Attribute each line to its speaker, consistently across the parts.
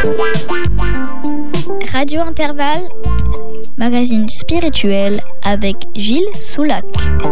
Speaker 1: Radio Intervalle, magazine spirituel avec Gilles Soulac.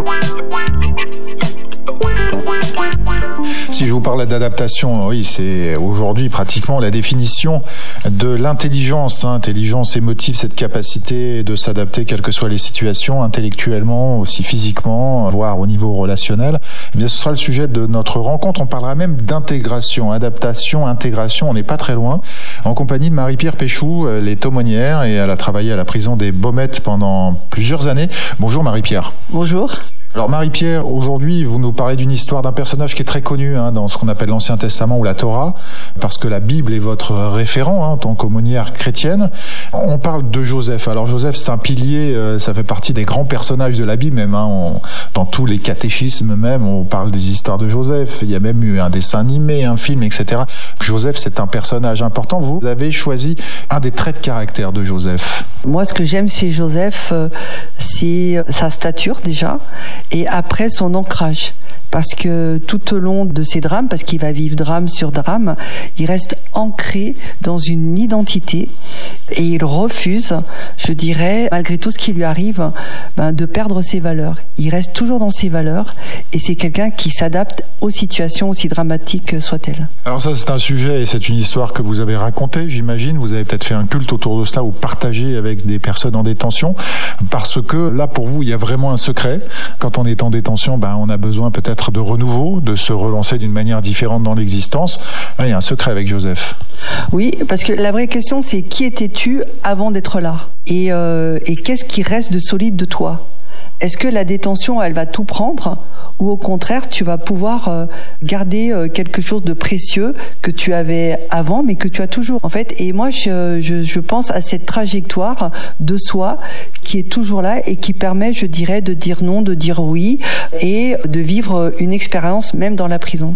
Speaker 2: Si je vous parle d'adaptation, oui, c'est aujourd'hui pratiquement la définition de l'intelligence, intelligence émotive, cette capacité de s'adapter quelles que soient les situations, intellectuellement, aussi physiquement, voire au niveau relationnel. Eh bien, ce sera le sujet de notre rencontre. On parlera même d'intégration, adaptation, intégration, on n'est pas très loin, en compagnie de Marie-Pierre Péchou, elle est aumônière et elle a travaillé à la prison des Baumettes pendant plusieurs années. Bonjour Marie-Pierre.
Speaker 3: Bonjour.
Speaker 2: Alors Marie-Pierre, aujourd'hui vous nous parlez d'une histoire d'un personnage qui est très connu dans ce qu'on appelle l'Ancien Testament ou la Torah, parce que la Bible est votre référent en tant qu'aumônière chrétienne. On parle de Joseph. Alors Joseph, c'est un pilier, ça fait partie des grands personnages de la Bible même. Dans tous les catéchismes même, on parle des histoires de Joseph. Il y a même eu un dessin animé, un film, etc. Joseph, c'est un personnage important. Vous avez choisi un des traits de caractère de Joseph.
Speaker 3: Moi, ce que j'aime chez Joseph, c'est sa stature déjà, et après son ancrage. Parce que tout au long de ses drames, parce qu'il va vivre drame sur drame, il reste ancré dans une identité et il refuse, je dirais, malgré tout ce qui lui arrive, de perdre ses valeurs. Il reste toujours dans ses valeurs et c'est quelqu'un qui s'adapte aux situations aussi dramatiques soient-elles.
Speaker 2: Alors ça, c'est un sujet et c'est une histoire que vous avez racontée, j'imagine. Vous avez peut-être fait un culte autour de cela ou partagé avec des personnes en détention, parce que là, pour vous, il y a vraiment un secret. Quand on est en détention, on a besoin peut-être de renouveau, de se relancer d'une manière différente dans l'existence. Là, il y a un secret avec Joseph.
Speaker 3: Oui, parce que la vraie question, c'est qui étais-tu avant d'être là ? Et qu'est-ce qui reste de solide de toi ? Est-ce que la détention, elle va tout prendre, ou au contraire, tu vas pouvoir garder quelque chose de précieux que tu avais avant, mais que tu as toujours, en fait. Et moi, je pense à cette trajectoire de soi qui est toujours là et qui permet, je dirais, de dire non, de dire oui, et de vivre une expérience même dans la prison.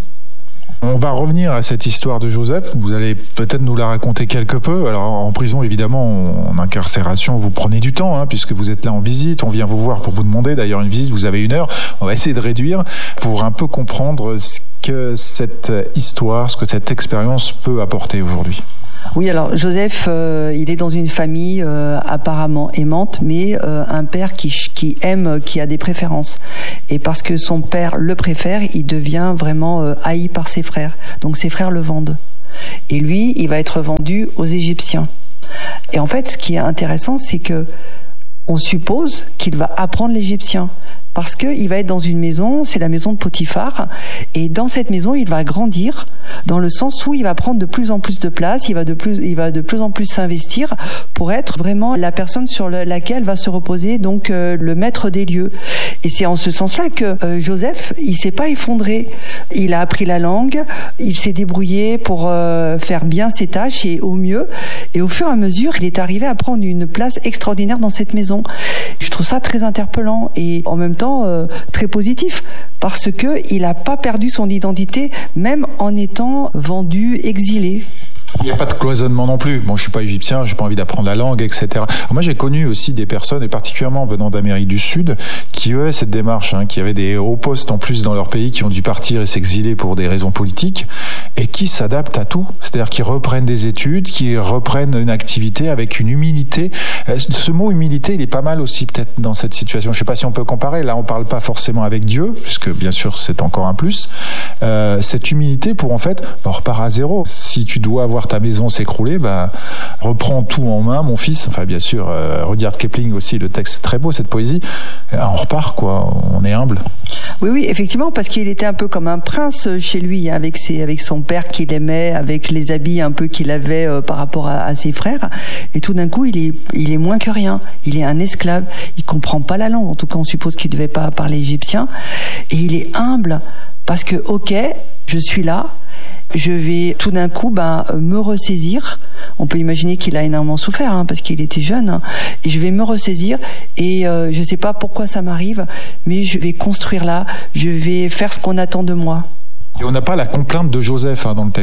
Speaker 2: On va revenir à cette histoire de Joseph. Vous allez peut-être nous la raconter quelque peu. Alors en prison, évidemment, en incarcération, vous prenez du temps, puisque vous êtes là en visite. On vient vous voir pour vous demander d'ailleurs une visite. Vous avez 1 heure. On va essayer de réduire pour un peu comprendre ce que cette histoire, ce que cette expérience peut apporter aujourd'hui.
Speaker 3: Oui, alors Joseph, il est dans une famille apparemment aimante, mais un père qui aime, qui a des préférences. Et parce que son père le préfère, il devient vraiment haï par ses frères. Donc ses frères le vendent. Et lui, il va être vendu aux Égyptiens. Et en fait, ce qui est intéressant, c'est que on suppose qu'il va apprendre l'égyptien. Parce qu'il va être dans une maison, c'est la maison de Potiphar, et dans cette maison, il va grandir, dans le sens où il va prendre de plus en plus de place, il va de plus en plus s'investir pour être vraiment la personne sur laquelle va se reposer donc le maître des lieux. Et c'est en ce sens-là que Joseph, il s'est pas effondré. Il a appris la langue, il s'est débrouillé pour faire bien ses tâches et au mieux. Et au fur et à mesure, il est arrivé à prendre une place extraordinaire dans cette maison. Je trouve ça très interpellant et en même temps très positif, parce que il n'a pas perdu son identité, même en étant vendu, exilé.
Speaker 2: Il n'y a pas de cloisonnement non plus. Bon, je suis pas égyptien, j'ai pas envie d'apprendre la langue, etc. Alors moi, j'ai connu aussi des personnes, et particulièrement venant d'Amérique du Sud, qui avaient cette démarche, qui avaient des hauts postes en plus dans leur pays, qui ont dû partir et s'exiler pour des raisons politiques, et qui s'adaptent à tout. C'est-à-dire qu'ils reprennent des études, qui reprennent une activité avec une humilité. Ce mot humilité, il est pas mal aussi peut-être dans cette situation. Je sais pas si on peut comparer. Là, on parle pas forcément avec Dieu, puisque bien sûr, c'est encore un plus. Cette humilité pour en fait, on repart à zéro. Si tu dois avoir ta maison s'écrouler, reprends tout en main, mon fils. Enfin, bien sûr, Rudyard Kipling aussi, le texte est très beau, cette poésie. On repart, quoi. On est humble.
Speaker 3: Oui, effectivement, parce qu'il était un peu comme un prince chez lui, avec son père qu'il aimait, avec les habits un peu qu'il avait par rapport à ses frères. Et tout d'un coup, il est moins que rien. Il est un esclave. Il comprend pas la langue. En tout cas, on suppose qu'il devait pas parler égyptien. Et il est humble parce que, ok, je suis là. Je vais tout d'un coup me ressaisir. On peut imaginer qu'il a énormément souffert parce qu'il était jeune. Et je vais me ressaisir et je ne sais pas pourquoi ça m'arrive, mais je vais construire là. Je vais faire ce qu'on attend de moi.
Speaker 2: Et on n'a pas la complainte de Joseph dans le texte.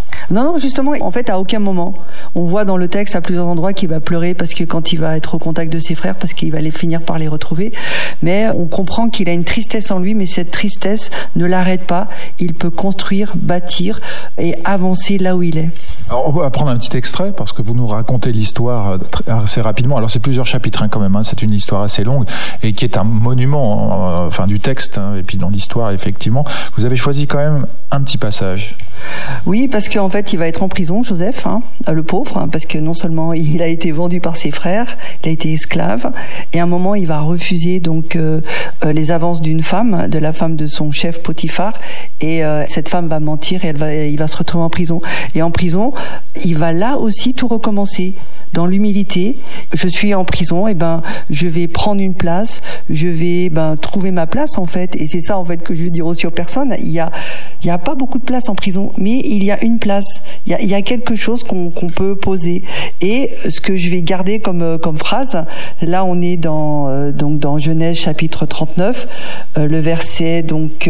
Speaker 3: Non, justement, en fait, à aucun moment. On voit dans le texte à plusieurs endroits qu'il va pleurer parce que quand il va être au contact de ses frères, parce qu'il va finir par les retrouver. Mais on comprend qu'il a une tristesse en lui, mais cette tristesse ne l'arrête pas. Il peut construire, bâtir et avancer là où il est.
Speaker 2: Alors, on va prendre un petit extrait parce que vous nous racontez l'histoire assez rapidement. Alors, c'est plusieurs chapitres quand même. C'est une histoire assez longue et qui est un monument du texte. Et puis dans l'histoire, effectivement, vous avez choisi quand même un petit passage.
Speaker 3: Oui, parce qu'en fait, il va être en prison, Joseph, le pauvre, parce que non seulement il a été vendu par ses frères, il a été esclave, et à un moment, il va refuser donc les avances d'une femme, de la femme de son chef Potiphar, et cette femme va mentir et il va se retrouver en prison. Et en prison, il va là aussi tout recommencer. Dans l'humilité, je suis en prison, je vais prendre une place, je vais trouver ma place en fait, et c'est ça en fait que je veux dire aussi aux personnes. Il y a pas beaucoup de place en prison, mais il y a une place, il y a quelque chose qu'on peut poser. Et ce que je vais garder comme phrase, là on est dans Genèse chapitre 39, le verset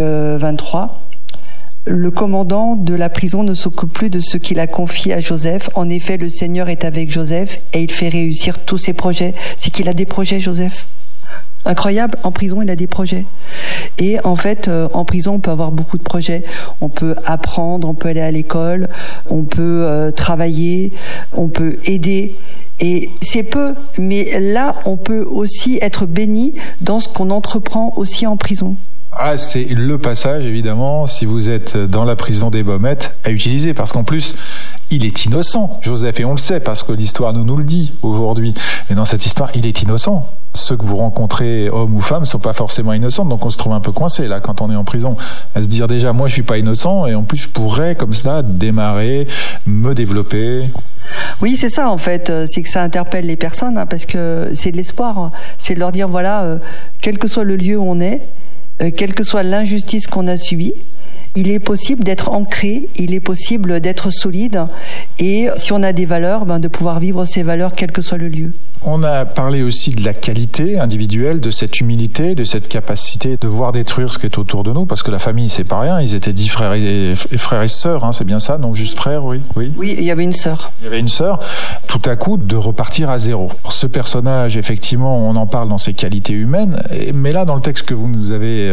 Speaker 3: 23. Le commandant de la prison ne s'occupe plus de ce qu'il a confié à Joseph. En effet, le Seigneur est avec Joseph et il fait réussir tous ses projets. C'est qu'il a des projets, Joseph. Incroyable, en prison, il a des projets. Et en fait, en prison, on peut avoir beaucoup de projets. On peut apprendre, on peut aller à l'école, on peut travailler, on peut aider. Et c'est peu, mais là, on peut aussi être béni dans ce qu'on entreprend aussi en prison.
Speaker 2: Ah, c'est le passage, évidemment, si vous êtes dans la prison des Baumettes, à utiliser, parce qu'en plus, il est innocent, Joseph, et on le sait, parce que l'histoire nous le dit aujourd'hui. Mais dans cette histoire, il est innocent. Ceux que vous rencontrez, hommes ou femmes, sont pas forcément innocents, donc on se trouve un peu coincé, là, quand on est en prison, à se dire déjà, moi, je suis pas innocent, et en plus, je pourrais, comme ça, démarrer, me développer.
Speaker 3: Oui, c'est ça, en fait, c'est que ça interpelle les personnes, parce que c'est de l'espoir, c'est de leur dire, voilà, quel que soit le lieu où on est, quelle que soit l'injustice qu'on a subie, il est possible d'être ancré, il est possible d'être solide, et si on a des valeurs, de pouvoir vivre ces valeurs quel que soit le lieu.
Speaker 2: On a parlé aussi de la qualité individuelle, de cette humilité, de cette capacité de voir détruire ce qui est autour de nous, parce que la famille, c'est pas rien, ils étaient 10 frères et sœurs, c'est bien ça, non juste frères, oui.
Speaker 3: Oui, il y avait une sœur.
Speaker 2: Il y avait une sœur, tout à coup, de repartir à zéro. Ce personnage, effectivement, on en parle dans ses qualités humaines, mais là, dans le texte que vous nous avez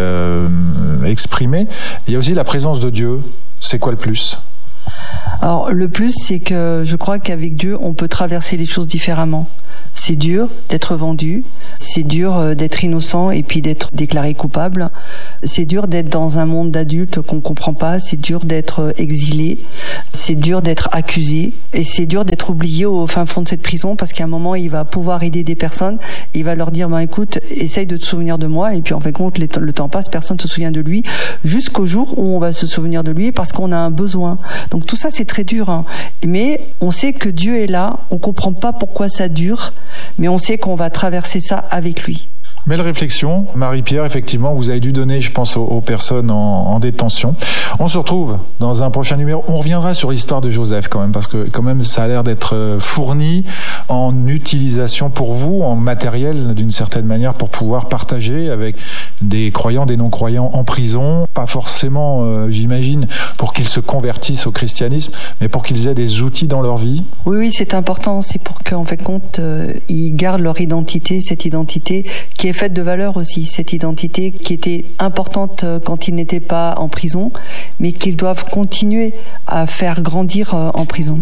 Speaker 2: exprimé, il y a aussi la présence de Dieu. C'est quoi le plus ?
Speaker 3: Alors, le plus, c'est que je crois qu'avec Dieu, on peut traverser les choses différemment. C'est dur d'être vendu, c'est dur d'être innocent et puis d'être déclaré coupable. C'est dur d'être dans un monde d'adultes qu'on comprend pas, c'est dur d'être exilé, c'est dur d'être accusé et c'est dur d'être oublié au fin fond de cette prison parce qu'à un moment, il va pouvoir aider des personnes, il va leur dire écoute, essaye de te souvenir de moi et puis en fin de compte, le temps passe, personne ne se souvient de lui jusqu'au jour où on va se souvenir de lui parce qu'on a un besoin. Donc tout ça, c'est très dur, mais on sait que Dieu est là, on comprend pas pourquoi ça dure, mais on sait qu'on va traverser ça avec lui.
Speaker 2: Belle réflexion, Marie-Pierre, effectivement, vous avez dû donner, je pense, aux personnes en détention. On se retrouve dans un prochain numéro. On reviendra sur l'histoire de Joseph quand même, parce que quand même, ça a l'air d'être fourni en utilisation pour vous, en matériel d'une certaine manière, pour pouvoir partager avec des croyants, des non-croyants en prison. Pas forcément, j'imagine, pour qu'ils se convertissent au christianisme, mais pour qu'ils aient des outils dans leur vie.
Speaker 3: Oui, c'est important. C'est pour qu'en fait compte, ils gardent leur identité, cette identité qui est faite de valeurs aussi, cette identité qui était importante quand ils n'étaient pas en prison, mais qu'ils doivent continuer à faire grandir en prison.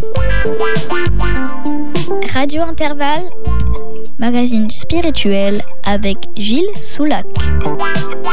Speaker 1: Radio Intervalle, magazine spirituel avec Gilles Soulac.